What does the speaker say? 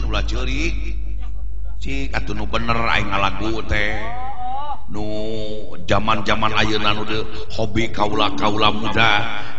ulah ceurik cik atuh nu bener aing ngalagu teh nu zaman-zaman ayeuna nu hobi kaula muda